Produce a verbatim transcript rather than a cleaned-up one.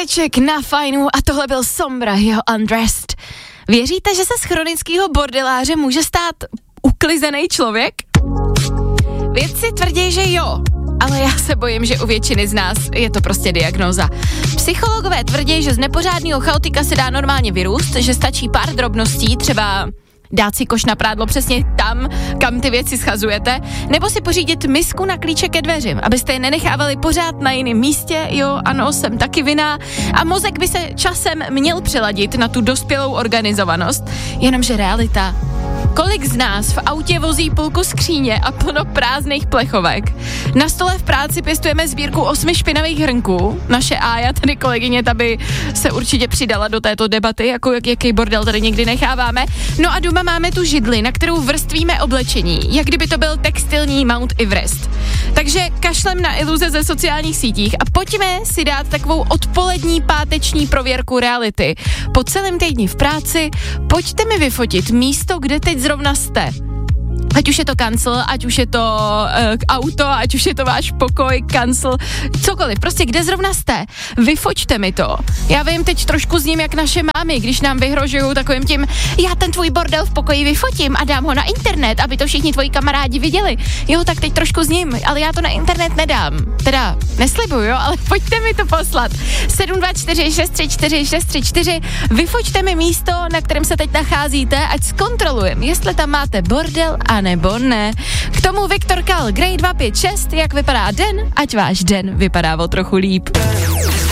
Vlček na fajnu a tohle byl Sombra, jeho Undressed. Věříte, že se z chronického bordeláře může stát uklizený člověk? Vědci tvrdí, že jo, ale já se bojím, že u většiny z nás je to prostě diagnóza. Psychologové tvrdí, že z nepořádného chaotika se dá normálně vyrůst, že stačí pár drobností, třeba dát si koš na prádlo přesně tam, kam ty věci schazujete, nebo si pořídit misku na klíče ke dveřím, abyste je nenechávali pořád na jiném místě, jo, ano, jsem taky vinná, a mozek by se časem měl přeladit na tu dospělou organizovanost, jenomže realita. Kolik z nás v autě vozí půlku skříně a plno prázdných plechovek? Na stole v práci pěstujeme sbírku osmi špinavých hrnků. Naše Ája, tady kolegyně, ta by se určitě přidala do této debaty, jako jak, jaký bordel tady někdy necháváme. No a doma máme tu židli, na kterou vrstvíme oblečení, jak kdyby to byl textilní Mount Everest. Takže kašlem na iluze ze sociálních sítích a pojďme si dát takovou odpolední páteční prověrku reality. Po celém týdni v práci pojďte mi vyfotit místo, kde teď zrovna jste. Ať už je to kancel, ať už je to uh, auto, ať už je to váš pokoj, kancel, cokoliv, prostě kde zrovna jste, vyfoťte mi to. Já vím, teď trošku zním jak naše mámy, když nám vyhrožují takovým tím, já ten tvůj bordel v pokoji vyfotím a dám ho na internet, aby to všichni tvoji kamarádi viděli. Jo, tak teď trošku zním, ale já to na internet nedám. Teda neslibuju, jo, ale pojďte mi to poslat. sedm dva čtyři šest tři čtyři šest tři čtyři, vyfoťte mi místo, na kterém se teď nacházíte, ať zkontrolujem, jestli tam máte bordel a nebo ne. K tomu Viktor Kal, Grey dva pět šest, jak vypadá den, ať váš den vypadá o trochu líp.